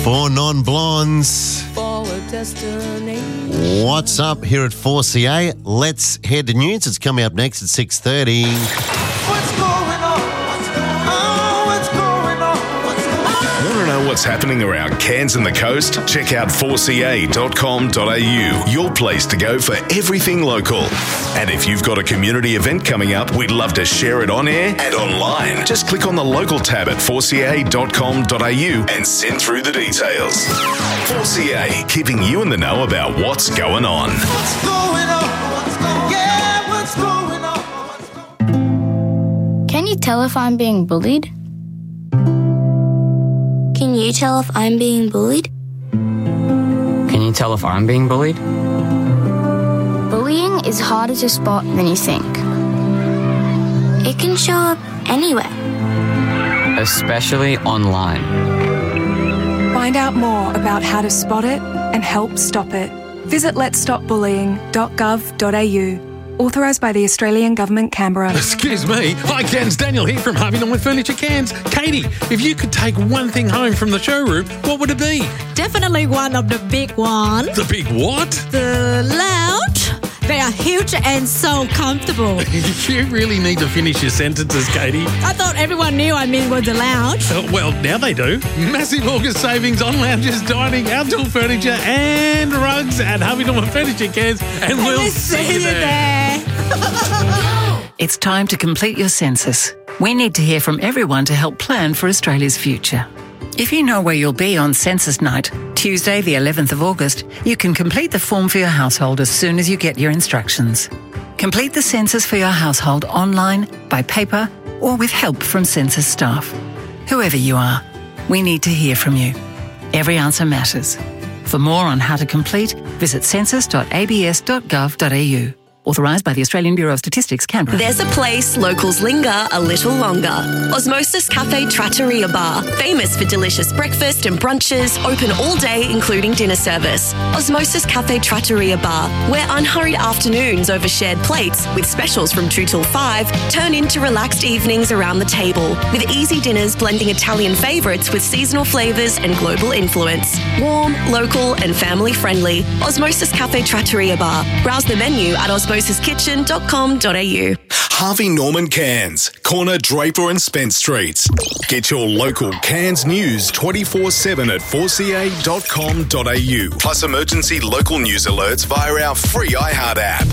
Four non-blondes. What's up here at 4CA? Let's head to news. It's coming up next at 6:30. What's going on? What's going on? Want to know what's happening around Cairns and the coast? Check out 4ca.com.au, your place to go for everything local. And if you've got a community event coming up, we'd love to share it on air and online. Just click on the local tab at 4ca.com.au and send through the details. 4CA, keeping you in the know about what's going on. What's going on? Yeah, what's going on? Can you tell if I'm being bullied? Can you tell if I'm being bullied? Can you tell if I'm being bullied? Bullying is harder to spot than you think. It can show up anywhere. Especially online. Find out more about how to spot it and help stop it. Visit letsstopbullying.gov.au. Authorised by the Australian Government, Canberra. Excuse me. Hi, Cairns. Daniel here from Harvey Norman Furniture Cairns. Katie, if you could take one thing home from the showroom, what would it be? Definitely one of the big ones. The big what? The lounge. They are huge and so comfortable. You really need to finish your sentences, Katie. I thought everyone knew I meant was the lounge. Well, now they do. Massive August savings on lounges, dining, outdoor furniture and rugs at Harvey Norman Furniture Cairns. And we'll see you there. It's time to complete your census. We need to hear from everyone to help plan for Australia's future. If you know where you'll be on census night, Tuesday the 11th of August, you can complete the form for your household as soon as you get your instructions. Complete the census for your household online, by paper, or with help from census staff. Whoever you are, we need to hear from you. Every answer matters. For more on how to complete, visit census.abs.gov.au. Authorised by the Australian Bureau of Statistics, Canberra. There's a place locals linger a little longer. Osmosis Cafe Trattoria Bar. Famous for delicious breakfast and brunches, open all day including dinner service. Osmosis Cafe Trattoria Bar, where unhurried afternoons over shared plates with specials from 2 till 5 turn into relaxed evenings around the table, with easy dinners blending Italian favourites with seasonal flavours and global influence. Warm, local and family friendly. Osmosis Cafe Trattoria Bar. Browse the menu at osmosiskitchen.com.au. Harvey Norman Cairns, corner Draper and Spence Streets. Get your local Cairns news 24/7 at 4ca.com.au. Plus emergency local news alerts via our free iHeart app.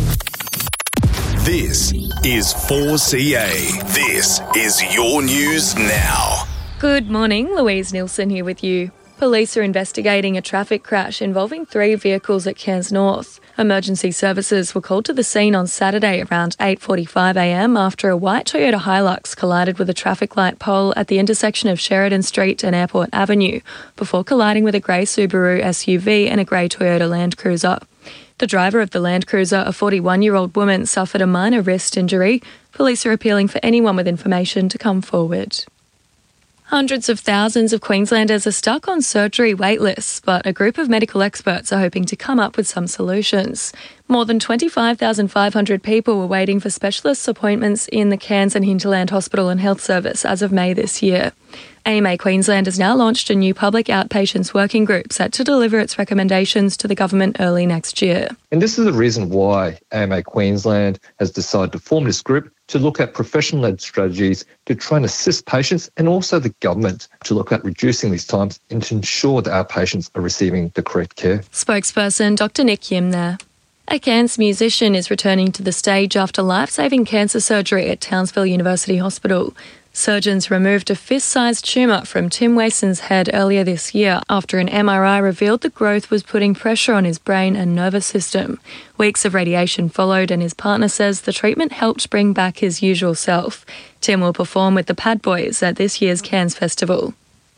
This is 4CA. This is your news now. Good morning, Louise Nielsen here with you. Police are investigating a traffic crash involving 3 vehicles at Cairns North. Emergency services were called to the scene on Saturday around 8:45am after a white Toyota Hilux collided with a traffic light pole at the intersection of Sheridan Street and Airport Avenue before colliding with a grey Subaru SUV and a grey Toyota Land Cruiser. The driver of the Land Cruiser, a 41-year-old woman, suffered a minor wrist injury. Police are appealing for anyone with information to come forward. Hundreds of thousands of Queenslanders are stuck on surgery wait lists, but a group of medical experts are hoping to come up with some solutions. More than 25,500 people were waiting for specialist appointments in the Cairns and Hinterland Hospital and Health Service as of May this year. AMA Queensland has now launched a new public outpatients working group set to deliver its recommendations to the government early next year. And this is the reason why AMA Queensland has decided to form this group to look at professional-led strategies to try and assist patients and also the government to look at reducing these times and to ensure that our patients are receiving the correct care. Spokesperson Dr Nick Yim there. A Cairns musician is returning to the stage after life-saving cancer surgery at Townsville University Hospital. Surgeons removed a fist-sized tumour from Tim Wason's head earlier this year after an MRI revealed the growth was putting pressure on his brain and nervous system. Weeks of radiation followed and his partner says the treatment helped bring back his usual self. Tim will perform with the Pad Boys at this year's Cairns Festival.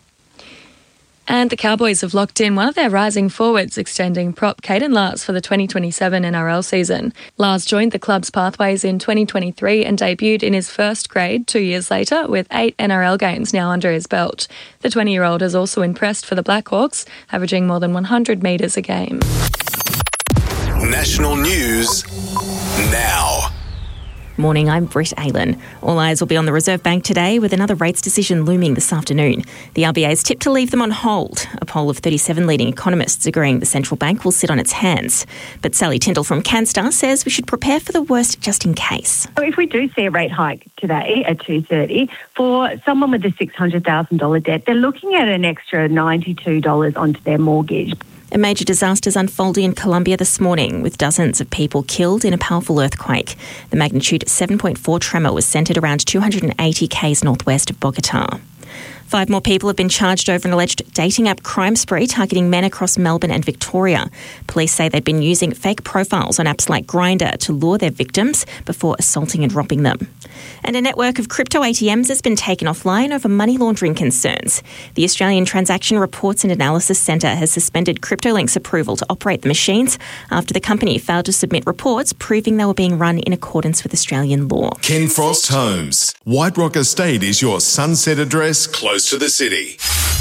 And the Cowboys have locked in one of their rising forwards, extending prop Caden Lars for the 2027 NRL season. Lars joined the club's pathways in 2023 and debuted in his first grade 2 years later with 8 NRL games now under his belt. The 20-year-old has also impressed for the Blackhawks, averaging more than 100 metres a game. National news now. morning, I'm Britt Aylan. All eyes will be on the Reserve Bank today with another rates decision looming this afternoon. The RBA is tipped to leave them on hold, a poll of 37 leading economists agreeing the central bank will sit on its hands. But Sally Tyndall from CanStar says we should prepare for the worst just in case. So if we do see a rate hike today at 2:30, for someone with a $600,000 debt, they're looking at an extra $92 onto their mortgage. A major disaster is unfolding in Colombia this morning, with dozens of people killed in a powerful earthquake. The magnitude 7.4 tremor was centred around 280 k's northwest of Bogota. 5 more people have been charged over an alleged dating app crime spree targeting men across Melbourne and Victoria. Police say they'd been using fake profiles on apps like Grindr to lure their victims before assaulting and robbing them. And a network of crypto ATMs has been taken offline over money laundering concerns. The Australian Transaction Reports and Analysis Centre has suspended CryptoLink's approval to operate the machines after the company failed to submit reports proving they were being run in accordance with Australian law. Ken Frost Homes. White Rock Estate is your sunset address close to the city.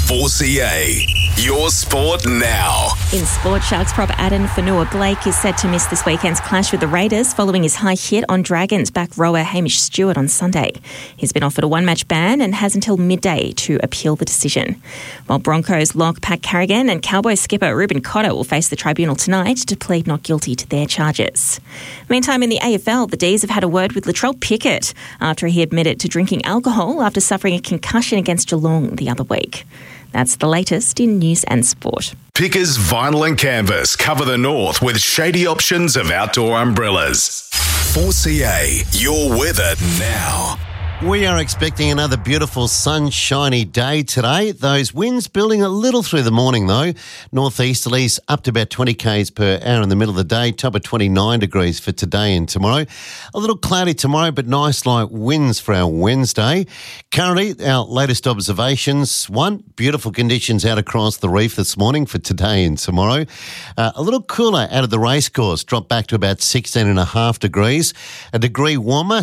4CA, your sport now. In sport, Sharks prop Aden Fonua-Blake is set to miss this weekend's clash with the Raiders following his high hit on Dragons back rower Hamish Stewart on Sunday. He's been offered a one-match ban and has until midday to appeal the decision. While Broncos lock Pat Carrigan and Cowboys skipper Ruben Cotter will face the tribunal tonight to plead not guilty to their charges. Meantime, in the AFL, the D's have had a word with Latrell Pickett after he admitted to drinking alcohol after suffering a concussion against Geelong the other week. That's the latest in news and sport. Pickers Vinyl and Canvas cover the north with shady options of outdoor umbrellas. 4CA, your weather now. We are expecting another beautiful sunshiny day today. Those winds building a little through the morning though. Northeasterlies up to about 20 k's per hour in the middle of the day. Top of 29 degrees for today and tomorrow. A little cloudy tomorrow, but nice light winds for our Wednesday. Currently, our latest observations. One, beautiful conditions out across the reef this morning for today and tomorrow. A little cooler out of the racecourse. Dropped back to about 16.5 degrees. A degree warmer,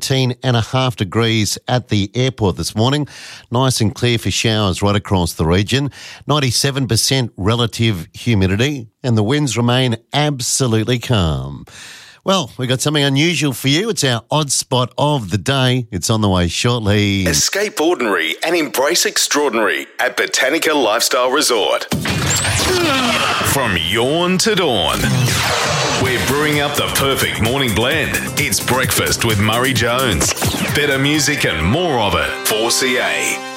17.5 degrees at the airport this morning. Nice and clear for showers right across the region. 97% relative humidity, and the winds remain absolutely calm. Well, we've got something unusual for you. It's our odd spot of the day. It's on the way shortly. Escape ordinary and embrace extraordinary at Botanica Lifestyle Resort. From yawn to dawn, we're brewing up the perfect morning blend. It's breakfast with Murray Jones. Better music and more of it. 4CA.